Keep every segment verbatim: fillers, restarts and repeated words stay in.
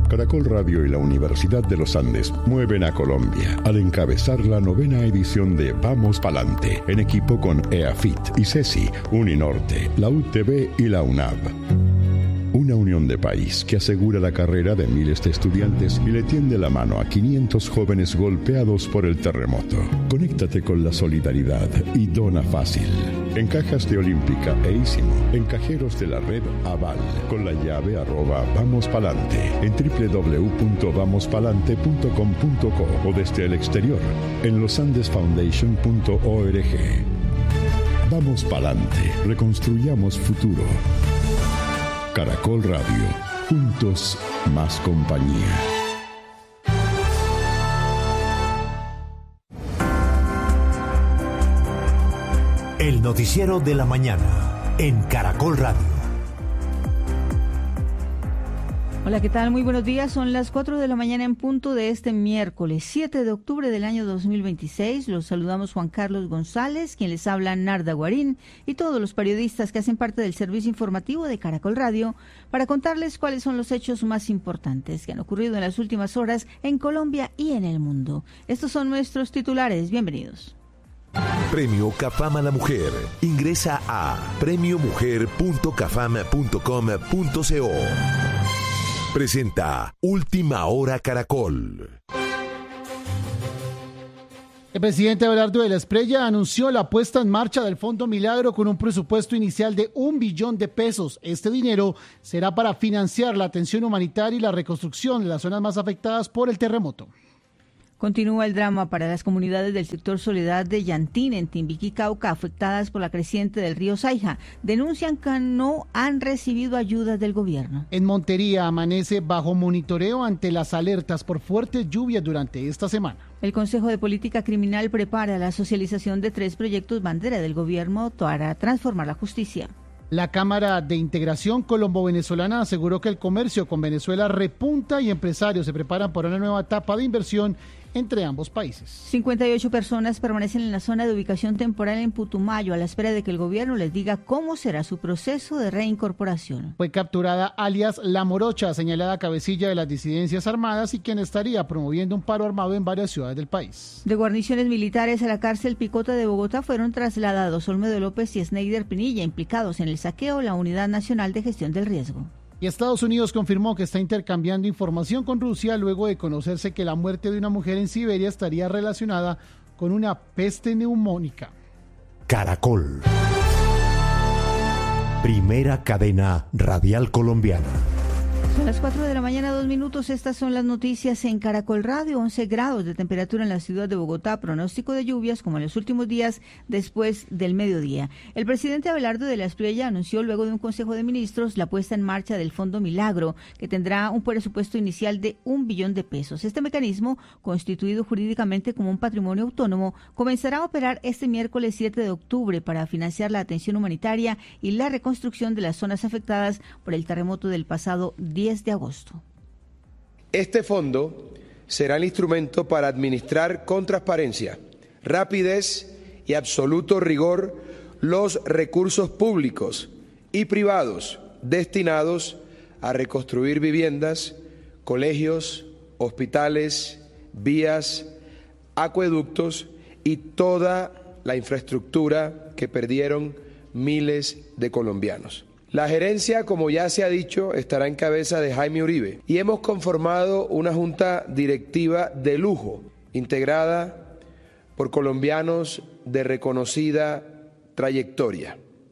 Caracol Radio y la Universidad de los Andes mueven a Colombia al encabezar la novena edición de Vamos Palante, en equipo con EAFIT y CESI, Uninorte, la U T B y la UNAV. Una unión de país que asegura la carrera de miles de estudiantes y le tiende la mano a quinientos jóvenes golpeados por el terremoto. Conéctate con la solidaridad y dona fácil. En cajas de Olímpica e Ísimo, en cajeros de la red Aval, con la llave arroba Vamos Palante, en doble u doble u doble u punto vamos palante punto com punto co o desde el exterior, en losandesfoundation punto org. Vamos Palante, reconstruyamos futuro. Caracol Radio, juntos más compañía. El noticiero de la mañana en Caracol Radio. Hola, ¿qué tal? Muy buenos días. Son las cuatro de la mañana en punto de este miércoles siete de octubre del año dos mil veintiséis. Los saludamos Juan Carlos González, quien les habla Narda Guarín, y todos los periodistas que hacen parte del servicio informativo de Caracol Radio para contarles cuáles son los hechos más importantes que han ocurrido en las últimas horas en Colombia y en el mundo. Estos son nuestros titulares. Bienvenidos. Premio CAFAM a la Mujer. Ingresa a premio mujer punto cafam punto com punto co. Presenta Última Hora Caracol. El presidente Abelardo de la Espriella anunció la puesta en marcha del Fondo Milagro con un presupuesto inicial de un billón de pesos. Este dinero será para financiar la atención humanitaria y la reconstrucción de las zonas más afectadas por el terremoto. Continúa el drama para las comunidades del sector Soledad de Yantín, en Timbiquí, Cauca, afectadas por la creciente del río Saija. Denuncian que no han recibido ayuda del gobierno. En Montería amanece bajo monitoreo ante las alertas por fuertes lluvias durante esta semana. El Consejo de Política Criminal prepara la socialización de tres proyectos bandera del gobierno para transformar la justicia. La Cámara de Integración Colombo-Venezolana aseguró que el comercio con Venezuela repunta y empresarios se preparan para una nueva etapa de inversión entre ambos países. cincuenta y ocho personas permanecen en la zona de ubicación temporal en Putumayo a la espera de que el gobierno les diga cómo será su proceso de reincorporación. Fue capturada alias La Morocha, señalada cabecilla de las disidencias armadas y quien estaría promoviendo un paro armado en varias ciudades del país. De guarniciones militares a la cárcel Picota de Bogotá fueron trasladados Olmedo López y Sneider Pinilla, implicados en el saqueo de la Unidad Nacional de Gestión del Riesgo. Y Estados Unidos confirmó que está intercambiando información con Rusia luego de conocerse que la muerte de una mujer en Siberia estaría relacionada con una peste neumónica. Caracol. Primera cadena radial colombiana. Son las cuatro de la mañana, dos minutos. Estas son las noticias en Caracol Radio. once grados de temperatura en la ciudad de Bogotá. Pronóstico de lluvias como en los últimos días después del mediodía. El presidente Abelardo de la Espriella anunció luego de un consejo de ministros la puesta en marcha del Fondo Milagro, que tendrá un presupuesto inicial de un billón de pesos. Este mecanismo, constituido jurídicamente como un patrimonio autónomo, comenzará a operar este miércoles siete de octubre para financiar la atención humanitaria y la reconstrucción de las zonas afectadas por el terremoto del pasado diez de agosto. Este fondo será el instrumento para administrar con transparencia, rapidez y absoluto rigor los recursos públicos y privados destinados a reconstruir viviendas, colegios, hospitales, vías, acueductos y toda la infraestructura que perdieron miles de colombianos. La gerencia, como ya se ha dicho, estará en cabeza de Jaime Uribe y hemos conformado una junta directiva de lujo, integrada por colombianos de reconocida trayectoria.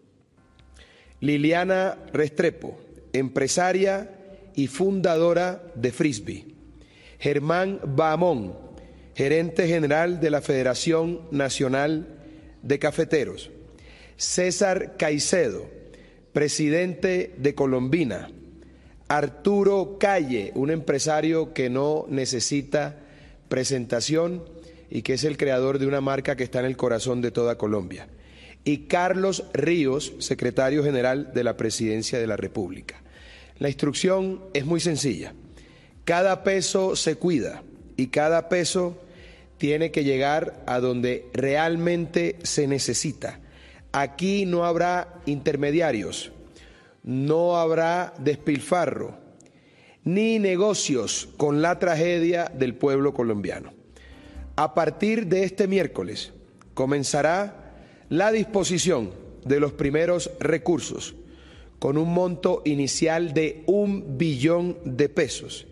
Liliana Restrepo, empresaria y fundadora de Frisbee. Germán Bahamón, gerente general de la Federación Nacional de Cafeteros. César Caicedo, presidente de Colombina. Arturo Calle, un empresario que no necesita presentación y que es el creador de una marca que está en el corazón de toda Colombia. Y Carlos Ríos, secretario general de la Presidencia de la República. La instrucción es muy sencilla. Cada peso se cuida y cada peso tiene que llegar a donde realmente se necesita. Aquí no habrá intermediarios, no habrá despilfarro. ni negocios con la tragedia del pueblo colombiano. A partir de este miércoles comenzará la disposición de los primeros recursos con un monto inicial de un billón de pesos.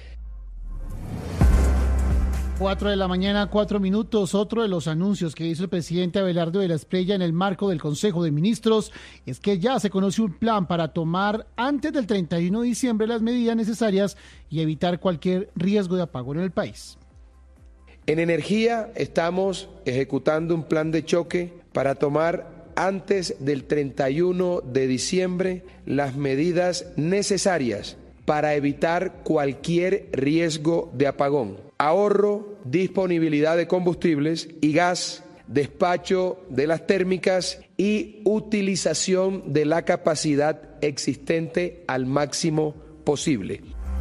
Cuatro de la mañana, cuatro minutos. Otro de los anuncios que hizo el presidente Abelardo de la Espriella en el marco del Consejo de Ministros es que ya se conoce un plan para tomar antes del treinta y uno de diciembre las medidas necesarias y evitar cualquier riesgo de apagón en el país. En energía estamos ejecutando un plan de choque para tomar antes del treinta y uno de diciembre las medidas necesarias para evitar cualquier riesgo de apagón, ahorro, disponibilidad de combustibles y gas, despacho de las térmicas y utilización de la capacidad existente al máximo posible.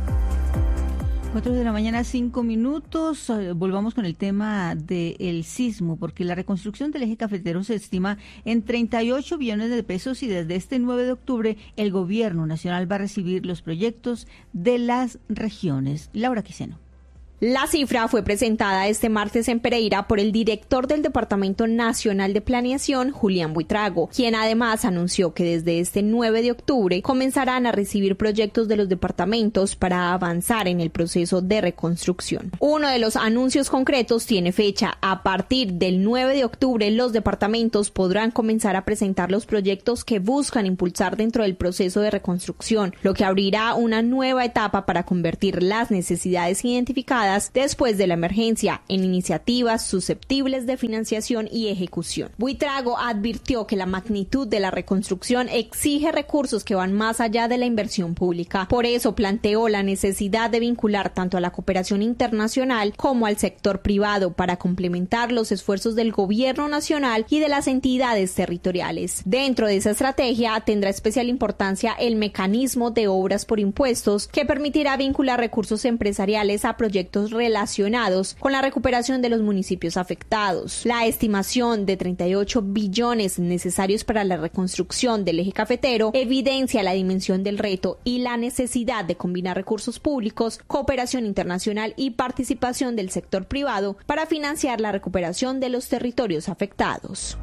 Cuatro de la mañana, cinco minutos. Volvamos con el tema del sismo, porque la reconstrucción del eje cafetero se estima en treinta y ocho billones de pesos y desde este nueve de octubre el gobierno nacional va a recibir los proyectos de las regiones. Laura Quiseno. La cifra fue presentada este martes en Pereira por el director del Departamento Nacional de Planeación, Julián Buitrago, quien además anunció que desde este nueve de octubre comenzarán a recibir proyectos de los departamentos para avanzar en el proceso de reconstrucción. Uno de los anuncios concretos tiene fecha. A partir del nueve de octubre, los departamentos podrán comenzar a presentar los proyectos que buscan impulsar dentro del proceso de reconstrucción, lo que abrirá una nueva etapa para convertir las necesidades identificadas después de la emergencia en iniciativas susceptibles de financiación y ejecución. Buitrago advirtió que la magnitud de la reconstrucción exige recursos que van más allá de la inversión pública. Por eso planteó la necesidad de vincular tanto a la cooperación internacional como al sector privado para complementar los esfuerzos del gobierno nacional y de las entidades territoriales. Dentro de esa estrategia tendrá especial importancia el mecanismo de obras por impuestos, que permitirá vincular recursos empresariales a proyectos relacionados con la recuperación de los municipios afectados. La estimación de treinta y ocho billones necesarios para la reconstrucción del eje cafetero evidencia la dimensión del reto y la necesidad de combinar recursos públicos, cooperación internacional y participación del sector privado para financiar la recuperación de los territorios afectados.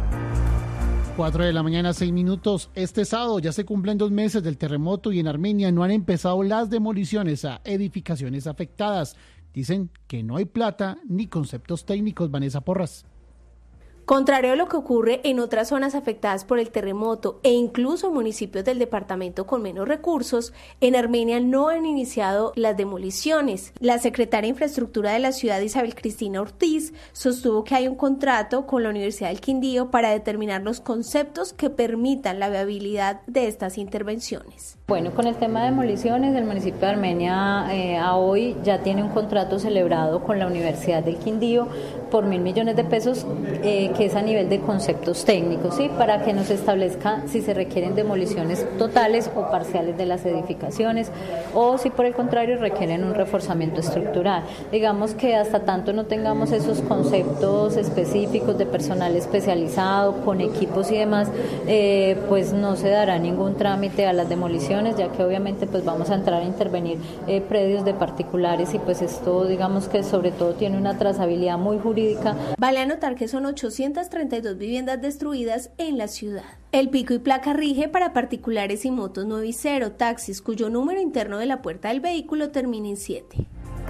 Cuatro de la mañana, seis minutos. Este sábado ya se cumplen dos meses del terremoto y en Armenia no han empezado las demoliciones a edificaciones afectadas. Dicen que no hay plata ni conceptos técnicos. Vanessa Porras. Contrario a lo que ocurre en otras zonas afectadas por el terremoto e incluso municipios del departamento con menos recursos, en Armenia no han iniciado las demoliciones. La secretaria de Infraestructura de la ciudad, Isabel Cristina Ortiz, sostuvo que hay un contrato con la Universidad del Quindío para determinar los conceptos que permitan la viabilidad de estas intervenciones. Bueno, con el tema de demoliciones, el municipio de Armenia eh, a hoy ya tiene un contrato celebrado con la Universidad del Quindío por mil millones de pesos, eh, que es a nivel de conceptos técnicos, ¿sí? Para que nos establezca si se requieren demoliciones totales o parciales de las edificaciones o si por el contrario requieren un reforzamiento estructural. Digamos que hasta tanto no tengamos esos conceptos específicos de personal especializado, con equipos y demás, eh, pues no se dará ningún trámite a las demoliciones, ya que obviamente pues vamos a entrar a intervenir eh, predios de particulares y pues esto digamos que sobre todo tiene una trazabilidad muy jurídica. Vale anotar que son ochocientas treinta y dos viviendas destruidas en la ciudad. El pico y placa rige para particulares y motos nueve y cero, taxis cuyo número interno de la puerta del vehículo termina en siete.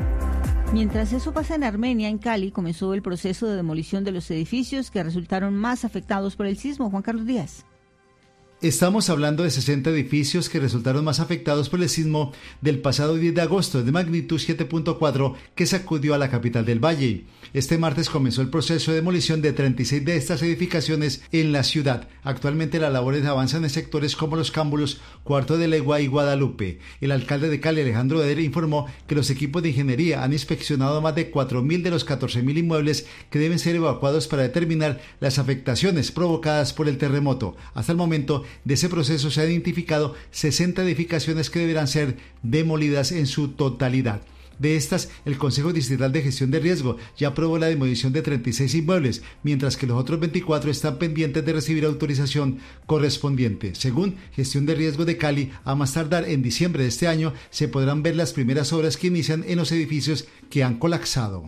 Mientras eso pasa en Armenia, en Cali, comenzó el proceso de demolición de los edificios que resultaron más afectados por el sismo. Juan Carlos Díaz. Estamos hablando de sesenta edificios que resultaron más afectados por el sismo del pasado diez de agosto de magnitud siete punto cuatro que sacudió a la capital del Valle. Este martes comenzó el proceso de demolición de treinta y seis de estas edificaciones en la ciudad. Actualmente las labores avanzan en sectores como Los Cámbulos, Cuarto de Legua y Guadalupe. El alcalde de Cali, Alejandro Eder, informó que los equipos de ingeniería han inspeccionado más de cuatro mil de los catorce mil inmuebles que deben ser evacuados para determinar las afectaciones provocadas por el terremoto. Hasta el momento de ese proceso se han identificado sesenta edificaciones que deberán ser demolidas en su totalidad. De estas, el Consejo Distrital de Gestión de Riesgo ya aprobó la demolición de treinta y seis inmuebles, mientras que los otros veinticuatro están pendientes de recibir autorización correspondiente. Según Gestión de Riesgo de Cali, a más tardar en diciembre de este año se podrán ver las primeras obras que inician en los edificios que han colapsado.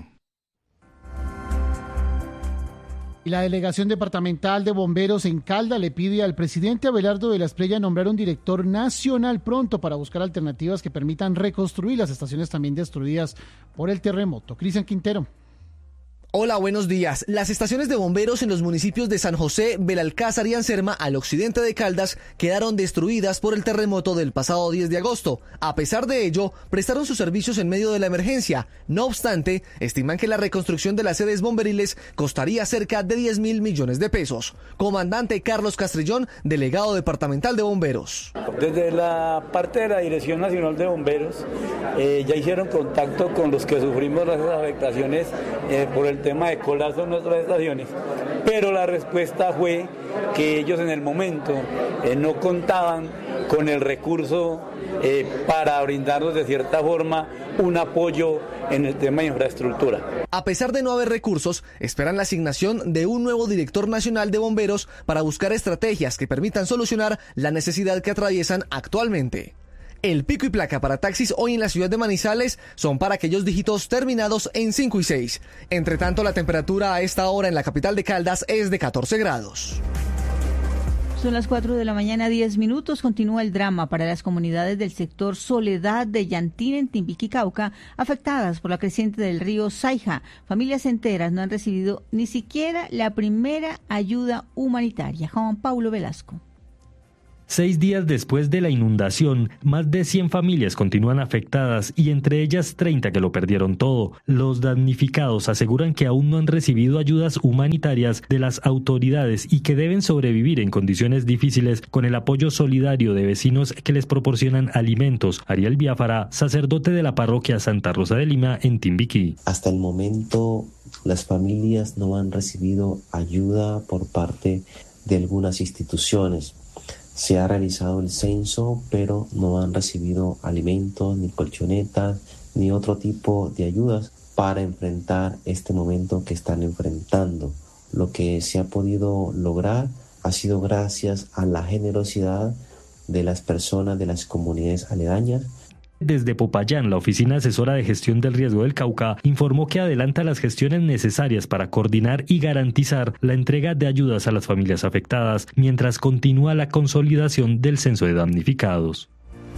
Y la Delegación Departamental de Bomberos en Caldas le pide al presidente Abelardo de la Espriella nombrar un director nacional pronto para buscar alternativas que permitan reconstruir las estaciones también destruidas por el terremoto. Cristian Quintero. Hola, buenos días. Las estaciones de bomberos en los municipios de San José, Belalcázar y Anserma, al occidente de Caldas, quedaron destruidas por el terremoto del pasado diez de agosto. A pesar de ello, prestaron sus servicios en medio de la emergencia. No obstante, estiman que la reconstrucción de las sedes bomberiles costaría cerca de diez mil millones de pesos. Comandante Carlos Castrillón, delegado departamental de bomberos. Desde la parte de la Dirección Nacional de Bomberos, eh, ya hicieron contacto con los que sufrimos las afectaciones eh, por el tema de colapso en nuestras estaciones, pero la respuesta fue que ellos en el momento eh, no contaban con el recurso eh, para brindarnos de cierta forma un apoyo en el tema de infraestructura. A pesar de no haber recursos, esperan la asignación de un nuevo director nacional de bomberos para buscar estrategias que permitan solucionar la necesidad que atraviesan actualmente. El pico y placa para taxis hoy en la ciudad de Manizales son para aquellos dígitos terminados en cinco y seis. Entre tanto, la temperatura a esta hora en la capital de Caldas es de catorce grados. Son las cuatro de la mañana, diez minutos. Continúa el drama para las comunidades del sector Soledad de Yantín en Timbiquí, Cauca, afectadas por la creciente del río Saija. Familias enteras no han recibido ni siquiera la primera ayuda humanitaria. Juan Pablo Velasco. Seis días después de la inundación, más de cien familias continúan afectadas y entre ellas treinta que lo perdieron todo. Los damnificados aseguran que aún no han recibido ayudas humanitarias de las autoridades y que deben sobrevivir en condiciones difíciles con el apoyo solidario de vecinos que les proporcionan alimentos. Ariel Biafara, sacerdote de la parroquia Santa Rosa de Lima en Timbiquí. Hasta el momento las familias no han recibido ayuda por parte de algunas instituciones. Se ha realizado el censo, pero no han recibido alimentos, ni colchonetas, ni otro tipo de ayudas para enfrentar este momento que están enfrentando. Lo que se ha podido lograr ha sido gracias a la generosidad de las personas de las comunidades aledañas. Desde Popayán, la Oficina Asesora de Gestión del Riesgo del Cauca informó que adelanta las gestiones necesarias para coordinar y garantizar la entrega de ayudas a las familias afectadas, mientras continúa la consolidación del censo de damnificados.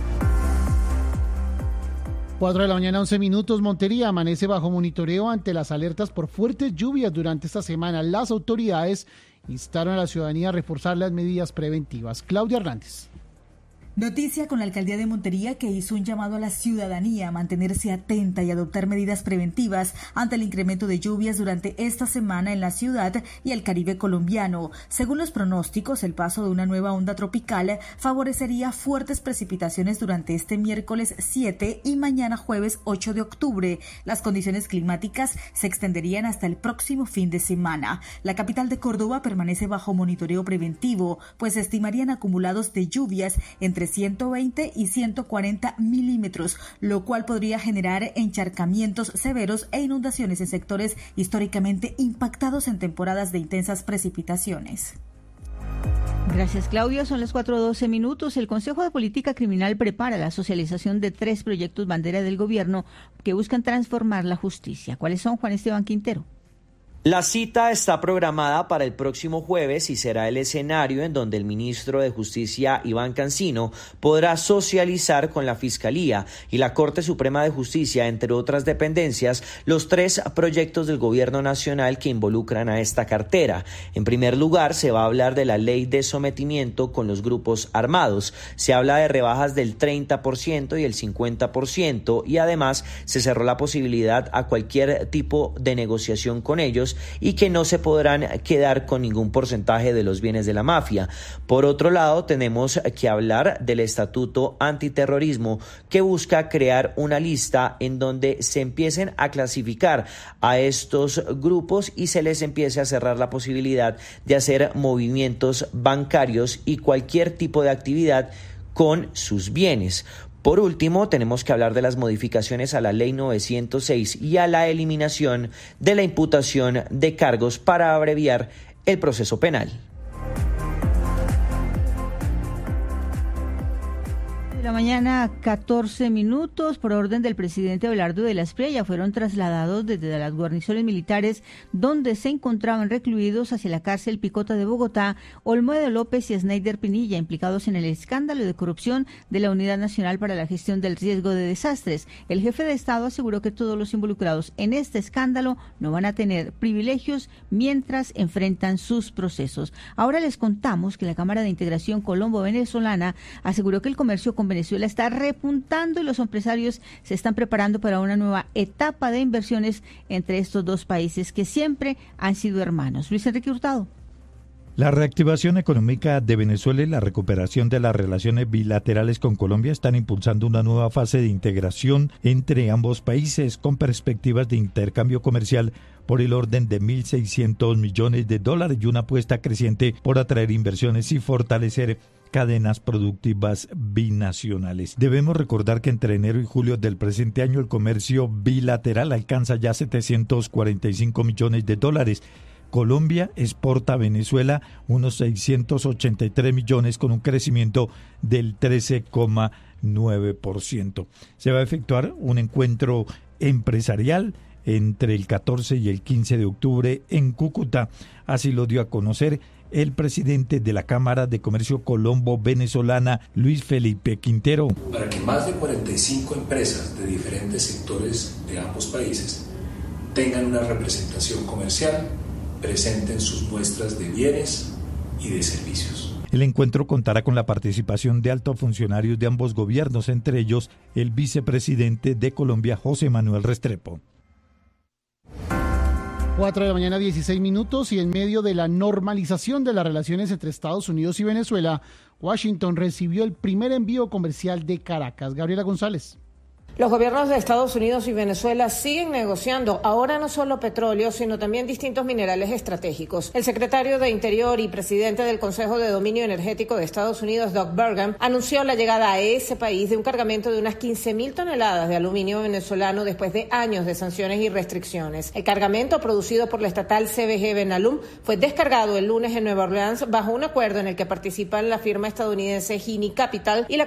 cuatro de la mañana, once minutos. Montería amanece bajo monitoreo ante las alertas por fuertes lluvias durante esta semana. Las autoridades instaron a la ciudadanía a reforzar las medidas preventivas. Claudia Hernández. Noticia con la Alcaldía de Montería, que hizo un llamado a la ciudadanía a mantenerse atenta y adoptar medidas preventivas ante el incremento de lluvias durante esta semana en la ciudad y el Caribe colombiano. Según los pronósticos, el paso de una nueva onda tropical favorecería fuertes precipitaciones durante este miércoles siete y mañana jueves ocho de octubre. Las condiciones climáticas se extenderían hasta el próximo fin de semana. La capital de Córdoba permanece bajo monitoreo preventivo, pues se estimarían acumulados de lluvias entre ciento veinte y ciento cuarenta milímetros, lo cual podría generar encharcamientos severos e inundaciones en sectores históricamente impactados en temporadas de intensas precipitaciones. Gracias, Claudia. Son las cuatro doce minutos. El Consejo de Política Criminal prepara la socialización de tres proyectos bandera del gobierno que buscan transformar la justicia. ¿Cuáles son, Juan Esteban Quintero? La cita está programada para el próximo jueves y será el escenario en donde el ministro de Justicia, Iván Cancino, podrá socializar con la Fiscalía y la Corte Suprema de Justicia, entre otras dependencias, los tres proyectos del Gobierno Nacional que involucran a esta cartera. En primer lugar, se va a hablar de la ley de sometimiento con los grupos armados. Se habla de rebajas del treinta por ciento y el cincuenta por ciento y además se cerró la posibilidad a cualquier tipo de negociación con ellos y que no se podrán quedar con ningún porcentaje de los bienes de la mafia. Por otro lado, tenemos que hablar del Estatuto Antiterrorismo, que busca crear una lista en donde se empiecen a clasificar a estos grupos y se les empiece a cerrar la posibilidad de hacer movimientos bancarios y cualquier tipo de actividad con sus bienes. Por último, tenemos que hablar de las modificaciones a la Ley novecientos seis y a la eliminación de la imputación de cargos para abreviar el proceso penal. De la mañana, catorce minutos, por orden del presidente Abelardo de la Espriella, fueron trasladados desde las guarniciones militares donde se encontraban recluidos hacia la cárcel Picota de Bogotá, Olmedo López y Sneider Pinilla, implicados en el escándalo de corrupción de la Unidad Nacional para la Gestión del Riesgo de Desastres. El jefe de Estado aseguró que todos los involucrados en este escándalo no van a tener privilegios mientras enfrentan sus procesos. Ahora les contamos que la Cámara de Integración Colombo-Venezolana aseguró que el comercio con Venezuela está repuntando y los empresarios se están preparando para una nueva etapa de inversiones entre estos dos países que siempre han sido hermanos. Luis Enrique Hurtado. La reactivación económica de Venezuela y la recuperación de las relaciones bilaterales con Colombia están impulsando una nueva fase de integración entre ambos países con perspectivas de intercambio comercial por el orden de mil seiscientos millones de dólares y una apuesta creciente por atraer inversiones y fortalecer cadenas productivas binacionales. Debemos recordar que entre enero y julio del presente año el comercio bilateral alcanza ya setecientos cuarenta y cinco millones de dólares. Colombia exporta a Venezuela unos seiscientos ochenta y tres millones con un crecimiento del trece coma nueve por ciento. Se va a efectuar un encuentro empresarial entre el catorce y el quince de octubre en Cúcuta. Así lo dio a conocer el presidente de la Cámara de Comercio Colombo-Venezolana, Luis Felipe Quintero. Para que más de cuarenta y cinco empresas de diferentes sectores de ambos países tengan una representación comercial, presenten sus muestras de bienes y de servicios. El encuentro contará con la participación de altos funcionarios de ambos gobiernos, entre ellos el vicepresidente de Colombia, José Manuel Restrepo. cuatro de la mañana, dieciséis minutos, y en medio de la normalización de las relaciones entre Estados Unidos y Venezuela, Washington recibió el primer envío comercial de Caracas. Gabriela González. Los gobiernos de Estados Unidos y Venezuela siguen negociando ahora no solo petróleo, sino también distintos minerales estratégicos. El secretario de Interior y presidente del Consejo de Dominio Energético de Estados Unidos, Doug Burgum, anunció la llegada a ese país de un cargamento de unas quince mil toneladas de aluminio venezolano después de años de sanciones y restricciones. El cargamento, producido por la estatal C B G Benalum, fue descargado el lunes en Nueva Orleans bajo un acuerdo en el que participan la firma estadounidense Gini Capital y la